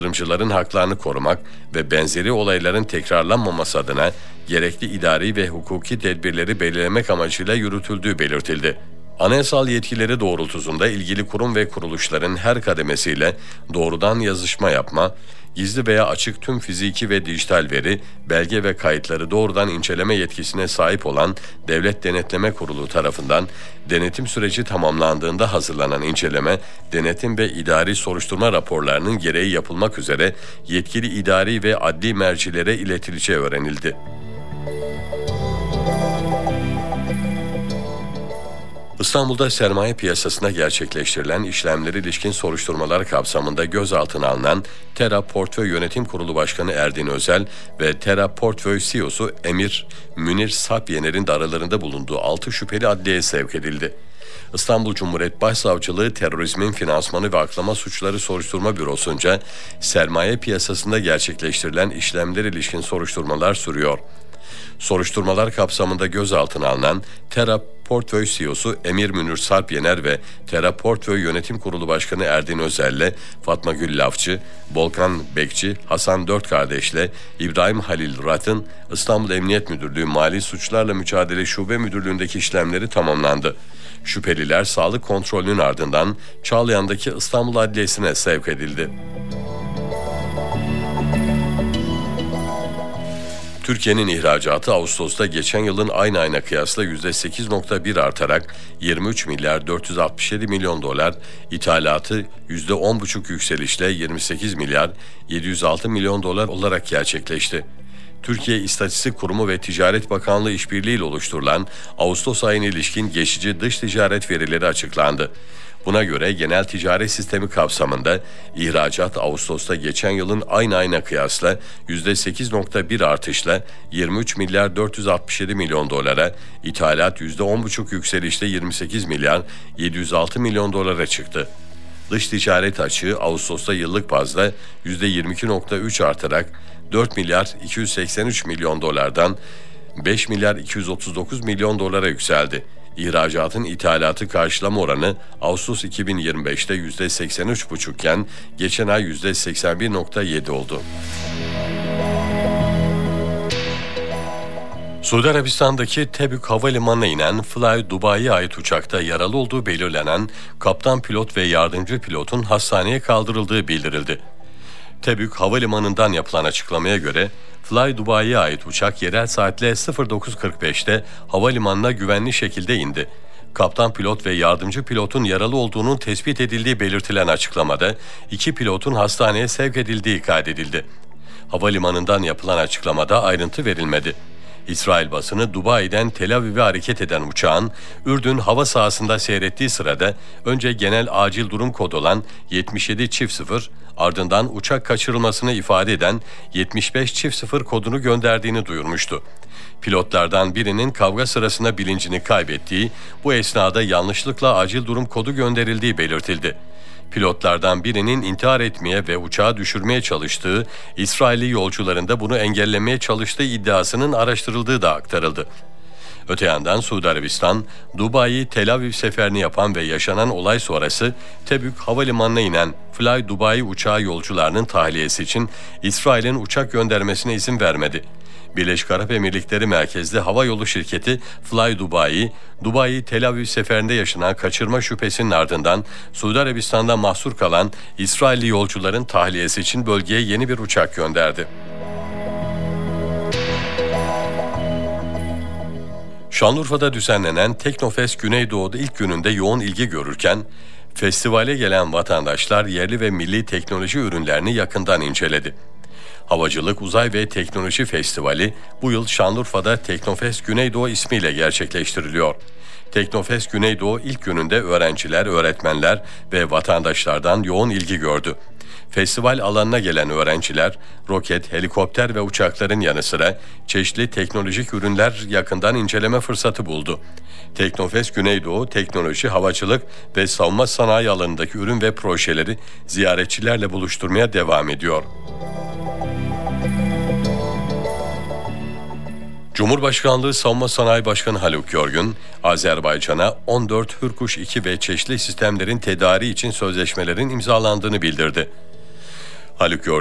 yatırımcıların haklarını korumak ve benzeri olayların tekrarlanmaması adına gerekli idari ve hukuki tedbirleri belirlemek amacıyla yürütüldüğü belirtildi. Anayasal yetkileri doğrultusunda ilgili kurum ve kuruluşların her kademesiyle doğrudan yazışma yapma, gizli veya açık tüm fiziki ve dijital veri, belge ve kayıtları doğrudan inceleme yetkisine sahip olan Devlet Denetleme Kurulu tarafından denetim süreci tamamlandığında hazırlanan inceleme, denetim ve idari soruşturma raporlarının gereği yapılmak üzere yetkili idari ve adli mercilere iletileceği öğrenildi. İstanbul'da sermaye piyasasında gerçekleştirilen işlemlere ilişkin soruşturmalar kapsamında gözaltına alınan TERA Portföy Yönetim Kurulu Başkanı Erdin Özel ve TERA Portföy CEO'su Emir Münir Sapyener'in de aralarında bulunduğu 6 şüpheli adliyeye sevk edildi. İstanbul Cumhuriyet Başsavcılığı Terörizmin Finansmanı ve Aklama Suçları Soruşturma Bürosu'nca sermaye piyasasında gerçekleştirilen işlemlere ilişkin soruşturmalar sürüyor. Soruşturmalar kapsamında gözaltına alınan TERA Portföy CEO'su Emir Münir Sarpyener ve TERA Portföy Yönetim Kurulu Başkanı Erdin Özel'le Fatma Gül Lafçı, Volkan Bekçi, Hasan Dört Kardeş'le İbrahim Halil Rat'ın İstanbul Emniyet Müdürlüğü Mali Suçlarla Mücadele Şube Müdürlüğü'ndeki işlemleri tamamlandı. Şüpheliler sağlık kontrolünün ardından Çağlayan'daki İstanbul Adliyesi'ne sevk edildi. Türkiye'nin ihracatı Ağustos'ta geçen yılın aynı ayına kıyasla %8.1 artarak 23 milyar 467 milyon dolar, ithalatı %10,5 yükselişle 28 milyar 706 milyon dolar olarak gerçekleşti. Türkiye İstatistik Kurumu ve Ticaret Bakanlığı işbirliğiyle oluşturulan Ağustos ayına ilişkin geçici dış ticaret verileri açıklandı. Buna göre genel ticaret sistemi kapsamında ihracat Ağustos'ta geçen yılın aynı ayına kıyasla %8.1 artışla 23 milyar 467 milyon dolara, ithalat %10,5 yükselişle 28 milyar 706 milyon dolara çıktı. Dış ticaret açığı Ağustos'ta yıllık bazda %22.3 artarak 4 milyar 283 milyon dolardan 5 milyar 239 milyon dolara yükseldi. İhracatın ithalatı karşılama oranı Ağustos 2025'te %83,5 iken geçen ay %81,7 oldu. Suudi Arabistan'daki Tebük Havalimanı'na inen Fly Dubai'ye ait uçakta yaralı olduğu belirlenen kaptan pilot ve yardımcı pilotun hastaneye kaldırıldığı bildirildi. Tebük Havalimanı'ndan yapılan açıklamaya göre Fly Dubai'ye ait uçak yerel saatle 09.45'te havalimanına güvenli şekilde indi. Kaptan pilot ve yardımcı pilotun yaralı olduğunun tespit edildiği belirtilen açıklamada 2 pilotun hastaneye sevk edildiği kaydedildi. Havalimanından yapılan açıklamada ayrıntı verilmedi. İsrail basını Dubai'den Tel Aviv'e hareket eden uçağın Ürdün hava sahasında seyrettiği sırada önce genel acil durum kodu olan 77-0 ardından uçak kaçırılmasını ifade eden 75-0 kodunu gönderdiğini duyurmuştu. Pilotlardan birinin kavga sırasında bilincini kaybettiği, bu esnada yanlışlıkla acil durum kodu gönderildiği belirtildi. Pilotlardan birinin intihar etmeye ve uçağı düşürmeye çalıştığı, İsrailli yolcuların da bunu engellemeye çalıştığı iddiasının araştırıldığı da aktarıldı. Öte yandan Suudi Arabistan, Dubai Tel Aviv seferini yapan ve yaşanan olay sonrası Tebük Havalimanı'na inen Fly Dubai uçağı yolcularının tahliyesi için İsrail'in uçak göndermesine izin vermedi. Birleşik Arap Emirlikleri merkezli havayolu şirketi Fly Dubai, Dubai Tel Aviv seferinde yaşanan kaçırma şüphesinin ardından Suudi Arabistan'da mahsur kalan İsrailli yolcuların tahliyesi için bölgeye yeni bir uçak gönderdi. Şanlıurfa'da düzenlenen Teknofest Güneydoğu'da ilk gününde yoğun ilgi görürken, festivale gelen vatandaşlar yerli ve milli teknoloji ürünlerini yakından inceledi. Havacılık, Uzay ve Teknoloji Festivali bu yıl Şanlıurfa'da Teknofest Güneydoğu ismiyle gerçekleştiriliyor. Teknofest Güneydoğu ilk gününde öğrenciler, öğretmenler ve vatandaşlardan yoğun ilgi gördü. Festival alanına gelen öğrenciler, roket, helikopter ve uçakların yanı sıra çeşitli teknolojik ürünler yakından inceleme fırsatı buldu. Teknofest Güneydoğu, teknoloji, havacılık ve savunma sanayi alanındaki ürün ve projeleri ziyaretçilerle buluşturmaya devam ediyor. Cumhurbaşkanlığı Savunma Sanayi Başkanı Haluk Yorgun, Azerbaycan'a 14 Hürkuş 2 ve çeşitli sistemlerin tedariği için sözleşmelerin imzalandığını bildirdi. Haluk